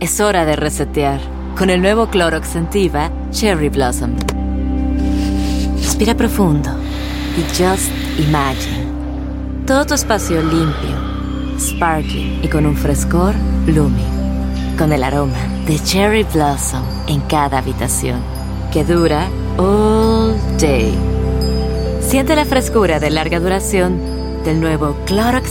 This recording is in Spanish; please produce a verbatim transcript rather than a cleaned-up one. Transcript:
Es hora de resetear con el nuevo Clorox Scentiva Cherry Blossom. Respira profundo y just imagine. Todo tu espacio limpio, sparkling y con un frescor blooming. Con el aroma de Cherry Blossom en cada habitación, que dura all day. Siente la frescura de larga duración del nuevo Clorox